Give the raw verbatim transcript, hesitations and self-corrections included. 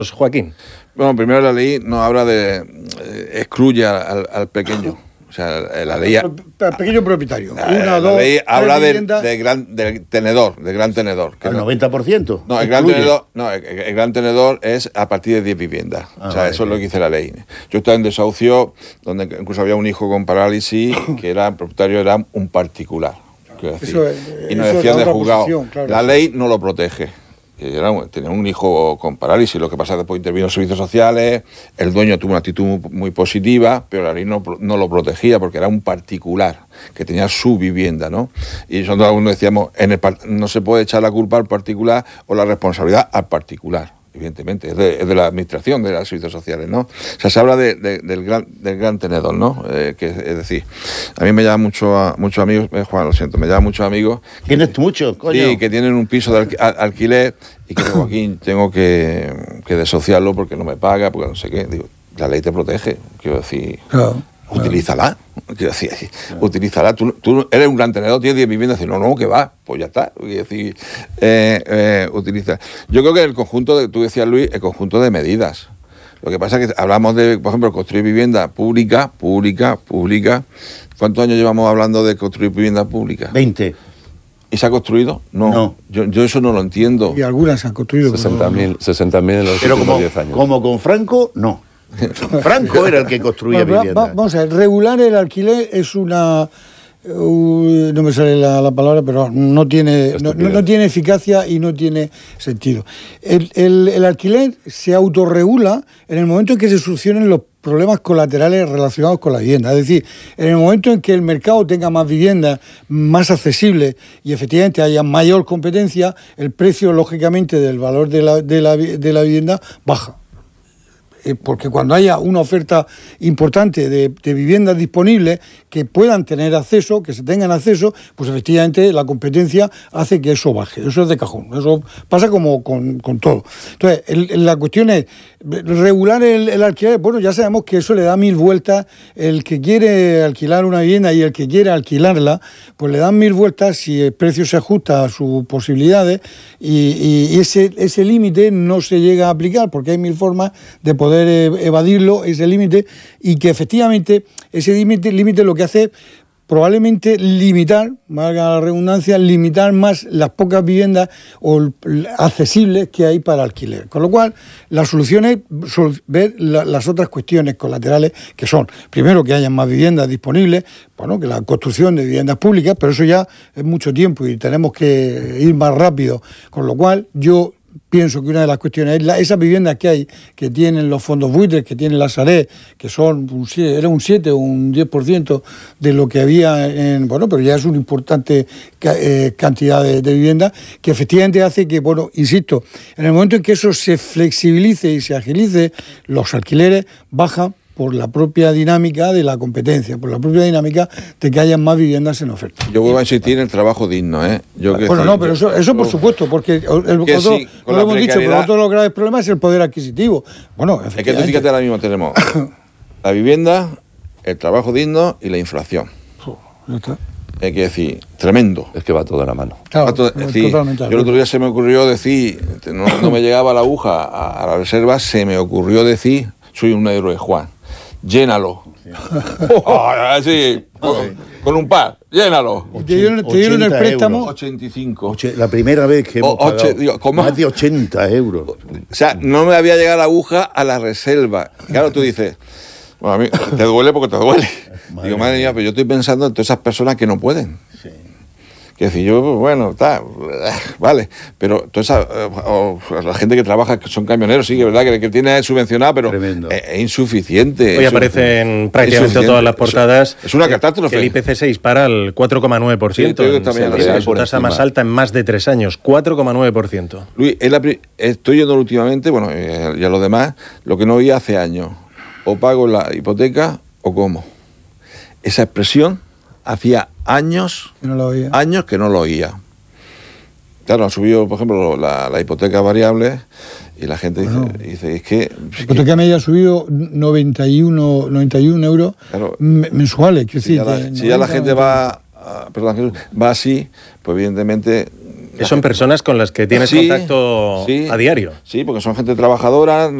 Joaquín. Bueno, primero la ley nos habla de... Eh, excluye al, al pequeño. O sea, la ley... El pequeño propietario. La, Una, la dos, ley habla tres del de gran, del tenedor, del gran tenedor. ¿Al noventa por ciento? No, el gran tenedor, no el, el gran tenedor es a partir de diez viviendas. Ah, o sea, vale, eso vale. Es lo que dice la ley. Yo estaba en desahucio, donde incluso había un hijo con parálisis, que era el propietario, era un particular. Eso es, y nos decían de juzgado, claro, la ley no lo protege. Era, tenía un hijo con parálisis, lo que pasa después intervino los servicios sociales, el dueño tuvo una actitud muy, muy positiva, pero la ley no, no lo protegía porque era un particular que tenía su vivienda, ¿no? Y nosotros algunos decíamos, en el, no se puede echar la culpa al particular o la responsabilidad al particular. Evidentemente, es de, es de la administración de los servicios sociales, ¿no? O sea, se habla de, de, del, gran, del gran tenedor, ¿no? Eh, que es decir, a mí me llaman mucho a, muchos amigos, eh, Juan, lo siento, me llaman muchos amigos. ¿Tienes muchos, coño? Sí, que tienen un piso de alqui, al, alquiler y que Joaquín tengo que, que desociarlo porque no me paga, porque no sé qué. Digo, la ley te protege, quiero decir... Claro. Utilízala, quiero decir, claro. utilízala. Tú, tú eres un gran tenedor, tienes diez viviendas, y no, no, que va, pues ya está. Quiero decir, eh, eh, utiliza. Yo creo que el conjunto, de, tú decías, Luis, el conjunto de medidas. Lo que pasa es que hablamos de, por ejemplo, construir vivienda pública, pública, pública. ¿Cuántos años llevamos hablando de construir vivienda pública? veinte. ¿Y se ha construido? No. no. Yo, yo eso no lo entiendo. Y algunas se han construido. sesenta mil en los Pero últimos como, diez años. Como con Franco, no. Franco era el que construía bueno, vivienda. Va, vamos a ver, regular el alquiler es una... Uh, no me sale la, la palabra, pero no tiene, no, no, no tiene eficacia y no tiene sentido. El, el, el alquiler se autorregula en el momento en que se solucionen los problemas colaterales relacionados con la vivienda. Es decir, en el momento en que el mercado tenga más viviendas, más accesibles y efectivamente haya mayor competencia, el precio, lógicamente, del valor de la, de la, de la vivienda baja. Porque cuando haya una oferta importante de, de viviendas disponibles que puedan tener acceso, que se tengan acceso, pues efectivamente la competencia hace que eso baje. Eso es de cajón. Eso pasa como con, con todo. Entonces, el, la cuestión es regular el, el alquiler. Bueno, ya sabemos que eso le da mil vueltas. El que quiere alquilar una vivienda y el que quiere alquilarla, pues le dan mil vueltas si el precio se ajusta a sus posibilidades y, y ese, ese límite no se llega a aplicar porque hay mil formas de poder poder evadirlo, ese límite, y que efectivamente ese límite límite lo que hace probablemente limitar, valga la redundancia, limitar más las pocas viviendas o accesibles que hay para alquiler. Con lo cual, la solución es ver la, las otras cuestiones colaterales que son, primero, que haya más viviendas disponibles, bueno, que la construcción de viviendas públicas, pero eso ya es mucho tiempo y tenemos que ir más rápido. Con lo cual, yo pienso que una de las cuestiones es la, esas viviendas que hay, que tienen los fondos buitres, que tienen la Sareb, que son un, era un siete o un diez por ciento de lo que había en, bueno, pero ya es una importante eh, cantidad de, de viviendas, que efectivamente hace que, bueno, insisto, en el momento en que eso se flexibilice y se agilice, los alquileres bajan por la propia dinámica de la competencia, por la propia dinámica de que haya más viviendas en oferta. Yo vuelvo a insistir en el trabajo digno, ¿eh? Yo bueno, decir, no, pero eso, eso por supuesto, porque el, que otro, sí, no lo hemos dicho, pero otro de los graves problemas es el poder adquisitivo. Bueno, es que tú fíjate, ahora mismo tenemos la vivienda, el trabajo digno y la inflación. Ya está. Hay que decir, tremendo. Es que va todo de la mano. Claro, todo, es decir, yo el otro día se me ocurrió decir, no, no me llegaba la aguja a, a la reserva, se me ocurrió decir, soy un héroe, Juan. Llénalo. Oh, así, con, con un par, llénalo. ¿Te dieron, te dieron el préstamo? ochenta y cinco. La primera vez que hemos o, ocho, pagado digo, con más, más de ochenta euros. O sea, no me había llegado la aguja a la reserva. Claro, tú dices, bueno, a mí te duele porque te duele. Madre digo, madre mía, pero yo estoy pensando en todas esas personas que no pueden. Sí. Que decir, yo, bueno, está, vale, pero toda esa, o, o, la gente que trabaja, que son camioneros, sí, que es verdad que, que tiene subvencionado, pero es, es insuficiente. Hoy aparecen prácticamente todas las portadas. Es una catástrofe. Que el I P C se dispara al cuatro coma nueve por ciento. Sí, también es su tasa más alta en más de tres años, cuatro coma nueve por ciento. Luis, es la, estoy yendo últimamente, bueno, y a los demás, lo que no oía hace años. O pago la hipoteca o cómo. Esa expresión hacía años que no lo oía. años que no lo oía. Claro, han subido, por ejemplo, la, la hipoteca variable y la gente bueno, dice, dice, es que... La hipoteca media ha subido noventa y uno euros claro, mensuales. Si, decir, ya la, si ya la gente va, perdón, va así, pues evidentemente Que son personas con las que tienes Sí, contacto sí, a diario. Sí, porque son gente trabajadora,